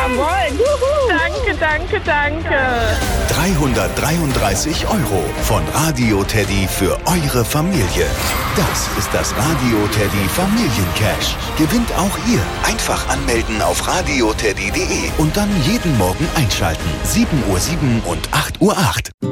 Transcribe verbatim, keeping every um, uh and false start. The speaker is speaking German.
Jawohl. Juhu. Danke, danke, danke. dreihundertdreiunddreißig Euro von Radio Teddy für eure Familie. Das ist das Radio Teddy Familiencash. Gewinnt auch ihr. Einfach anmelden auf radioteddy punkt de und dann jeden Morgen einschalten. sieben Uhr sieben und acht Uhr acht.